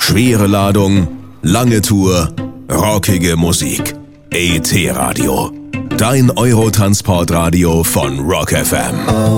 Schwere Ladung, lange Tour, rockige Musik. ET Radio. Dein Eurotransportradio von Rock FM.